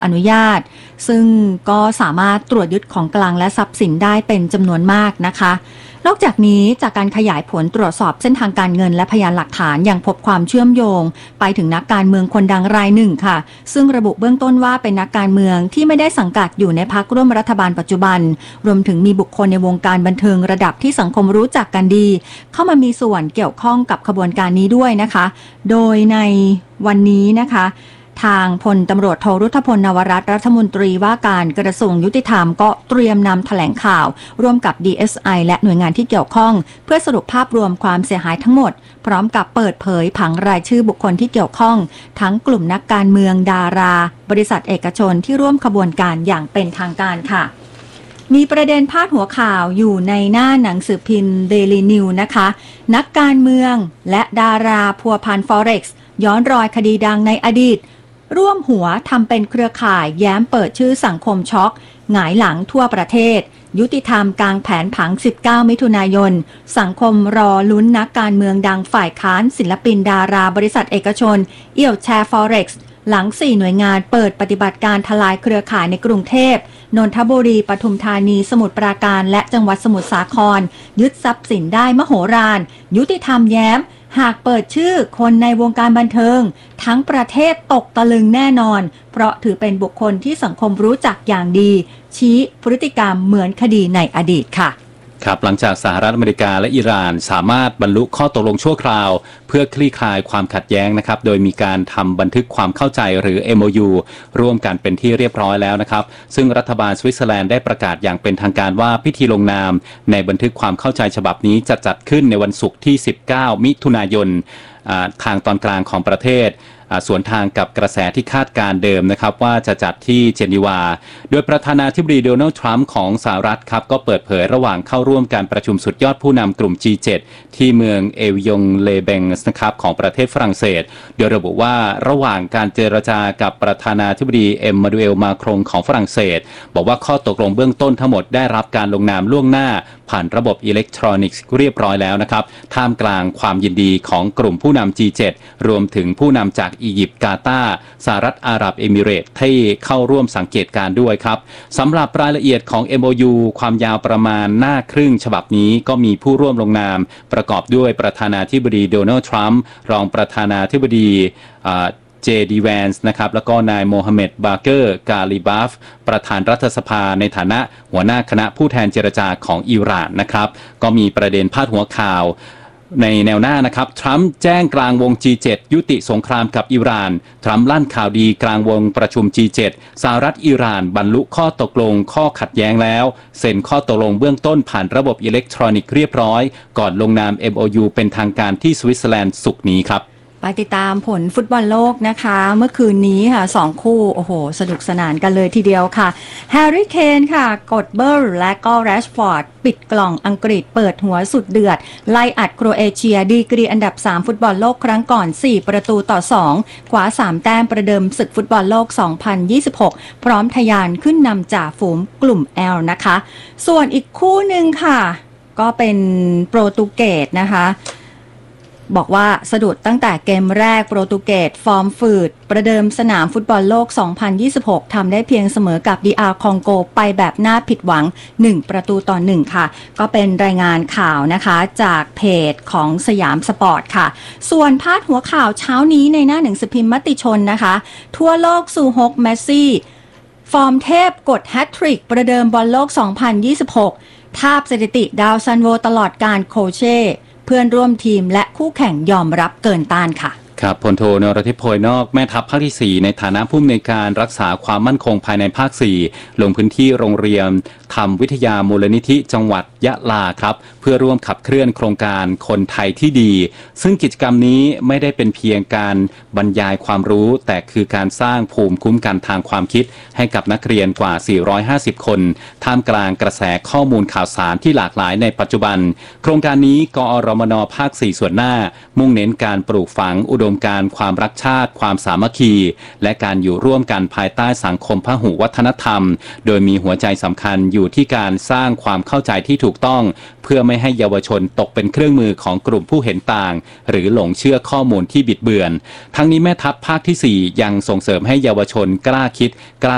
อนุญาตซึ่งก็สามารถตรวจยึดของกลางและทรัพย์สินได้เป็นจำนวนมากนะคะนอกจากนี้จากการขยายผลตรวจสอบเส้นทางการเงินและพยานหลักฐานยังพบความเชื่อมโยงไปถึงนักการเมืองคนดังรายหนึ่งค่ะซึ่งระบุเบื้องต้นว่าเป็นนักการเมืองที่ไม่ได้สังกัดอยู่ในพรรคร่วมรัฐบาลปัจจุบันรวมถึงมีบุคคลในวงการบันเทิงระดับที่สังคมรู้จักกันดีเข้ามามีส่วนเกี่ยวข้องกับขบวนการนี้ด้วยนะคะโดยในวันนี้นะคะทางพลตำรวจโทรุทธพล นวรัตน์รัฐมนตรีว่าการกระทรวงยุติธรรมก็เตรียมนำแถลงข่าวร่วมกับ DSI และหน่วยงานที่เกี่ยวข้องเพื่อสรุปภาพรวมความเสียหายทั้งหมดพร้อมกับเปิดเผยผังรายชื่อบุคคลที่เกี่ยวข้องทั้งกลุ่มนักการเมืองดาราบริษัทเอกชนที่ร่วมขบวนการอย่างเป็นทางการค่ะมีประเด็นพาดหัวข่าวอยู่ในหน้าหนังสือพิมพ์ Daily News นะคะนักการเมืองและดาราพัวพัน Forex ย้อนรอยคดีดังในอดีตร่วมหัวทำเป็นเครือข่ายแย้มเปิดชื่อสังคมช็อกหงายหลังทั่วประเทศยุติธรรมกลางแผนผัง19มิถุนายนสังคมรอลุ้นนักการเมืองดังฝ่ายค้านศิลปินดาราบริษัทเอกชนเอี่ยวแชร์ Forex หลัง4หน่วยงานเปิดปฏิบัติการทลายเครือข่ายในกรุงเทพนนทบุรีปทุมธานีสมุทรปราการและจังหวัดสมุทรสาครยึดทรัพย์สินได้มโหฬารยุติธรรมแย้มหากเปิดชื่อคนในวงการบันเทิงทั้งประเทศตกตะลึงแน่นอนเพราะถือเป็นบุคคลที่สังคมรู้จักอย่างดีชี้พฤติกรรมเหมือนคดีในอดีตค่ะครับหลังจากสหรัฐอเมริกาและอิหร่านสามารถบรรลุข้อตกลงชั่วคราวเพื่อคลี่คลายความขัดแย้งนะครับโดยมีการทำบันทึกความเข้าใจหรือ MOU ร่วมกันเป็นที่เรียบร้อยแล้วนะครับซึ่งรัฐบาลสวิตเซอร์แลนด์ได้ประกาศอย่างเป็นทางการว่าพิธีลงนามในบันทึกความเข้าใจฉบับนี้จะจัดขึ้นในวันศุกร์ที่19มิถุนายนทางตอนกลางของประเทศสวนทางกับกระแสที่คาดการเดิมนะครับว่าจะจัดที่เจนีวาโดยประธานาธิบดีโดนัลด์ทรัมป์ของสหรัฐครับก็เปิดเผยระหว่างเข้าร่วมการประชุมสุดยอดผู้นำกลุ่ม G7 ที่เมืองเอวิยงเลเบงส์นะครับของประเทศฝรั่งเศสโดยระบุว่าระหว่างการเจรจากับประธานาธิบดีเอ็มมานูเอลมาครงของฝรั่งเศสบอกว่าข้อตกลงเบื้องต้นทั้งหมดได้รับการลงนามล่วงหน้าผ่านระบบอิเล็กทรอนิกส์เรียบร้อยแล้วนะครับท่ามกลางความยินดีของกลุ่มผู้นำ G7 รวมถึงผู้นำจากอียิปต์กาตาร์สหรัฐอาหรับเอมิเรตส์ที่เข้าร่วมสังเกตการณ์ด้วยครับสำหรับรายละเอียดของ MOU ความยาวประมาณหน้าครึ่งฉบับนี้ก็มีผู้ร่วมลงนามประกอบด้วยประธานาธิบดีโดนัลด์ทรัมป์รองประธานาธิบดีเจดีแวนส์นะครับแล้วก็นายโมฮัมเหม็ดบาเกอร์กาลิบาฟประธานรัฐสภาในฐานะหัวหน้าคณะผู้แทนเจรจาของอิหร่านนะครับก็มีประเด็นพาดหัวข่าวในแนวหน้านะครับทรัมป์แจ้งกลางวง G7 ยุติสงครามกับอิหร่านทรัมป์ลั่นข่าวดีกลางวงประชุม G7 สหรัฐอิหร่านบรรลุข้อตกลงข้อขัดแย้งแล้วเซ็นข้อตกลงเบื้องต้นผ่านระบบอิเล็กทรอนิกส์เรียบร้อยก่อนลงนาม MOU เป็นทางการที่สวิตเซอร์แลนด์ศุกร์นี้ครับไปติดตามผลฟุตบอลโลกนะคะเมื่อคืนนี้ค่ะ2คู่โอ้โหสนุกสนานกันเลยทีเดียวค่ะแฮร์รี่เคนค่ะกดเบิร์และก็แรชฟอร์ดปิดกล่องอังกฤษเปิดหัวสุดเดือดไล่อัดโครเอเชียดีกรีอันดับ3ฟุตบอลโลกครั้งก่อน4ประตูต่อ2คว้า3แต้มประเดิมศึกฟุตบอลโลก2026พร้อมทะยานขึ้นนำจ่าฝูงกลุ่ม L นะคะส่วนอีกคู่หนึ่งค่ะก็เป็นโปรตุเกสนะคะบอกว่าสะดุดตั้งแต่เกมแรกโปรตุเกสฟอร์มฝืดประเดิมสนามฟุตบอลโลก2026ทำได้เพียงเสมอกับ DR คองโกไปแบบน่าผิดหวัง1ประตูต่อ1ค่ะก็เป็นรายงานข่าวนะคะจากเพจของสยามสปอร์ตค่ะส่วนพาดหัวข่าวเช้านี้ในหน้าหนังสือพิมพ์มติชนนะคะทั่วโลกสู่ฮกเมสซี่ฟอร์มเทพกดแฮตทริกประเดิมบอลโลก2026ทาบสถิติดาวซันโวตลอดการโคเช่เพื่อนร่วมทีมและคู่แข่งยอมรับเกินต้านค่ะครับพลโทนรทิพย์โพยนอกแม่ทัพภาคที่4ในฐานะผู้อำนวยการรักษาความมั่นคงภายในภาค4ลงพื้นที่โรงเรียนธรรมวิทยามูลนิธิจังหวัดยะลาครับเพื่อร่วมขับเคลื่อนโครงการคนไทยที่ดีซึ่งกิจกรรมนี้ไม่ได้เป็นเพียงการบรรยายความรู้แต่คือการสร้างภูมิคุ้มกันทางความคิดให้กับนักเรียนกว่า450คนท่ามกลางกระแสข้อมูลข่าวสารที่หลากหลายในปัจจุบันโครงการนี้กอรมนภาค4ส่วนหน้ามุ่งเน้นการปลูกฝังอุดมการณ์ความรักชาติความสามัคคีและการอยู่ร่วมกันภายใต้สังคมพหุวัฒนธรรมโดยมีหัวใจสำคัญอยู่ที่การสร้างความเข้าใจที่ถูกต้องเพื่อไม่ให้เยาวชนตกเป็นเครื่องมือของกลุ่มผู้เห็นต่างหรือหลงเชื่อข้อมูลที่บิดเบือนทั้งนี้แม่ทัพภาคที่4ยังส่งเสริมให้เยาวชนกล้าคิดกล้า